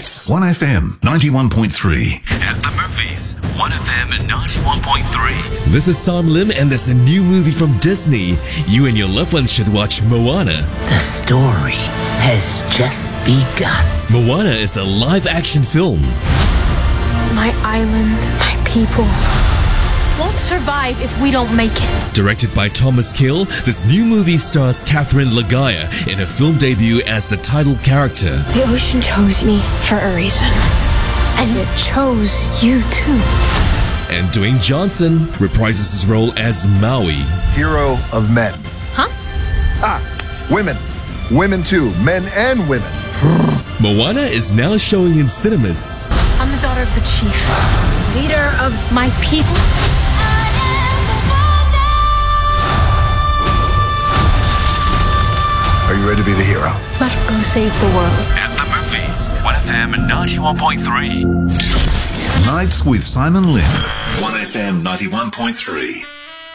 Nights, 1FM 91.3. At the movies, 1FM 91.3. This is Sam Lim, and there's a new movie from Disney. You and your loved ones should watch Moana. The story has just begun. Moana is a live-action film. My island, my people won't survive if we don't make it. Directed by Thomas Kill, this new movie stars Catherine Lagaya in her film debut as the title character. The ocean chose me for a reason. And it chose you too. And Dwayne Johnson reprises his role as Maui. Hero of men. Huh? Women. Women too. Men and women. Moana is now showing in cinemas. I'm the daughter of the chief, leader of my people. Are you ready to be the hero? Let's go save the world. At the movies, 1FM 91.3. Nights with Simon Lim, 1FM 91.3.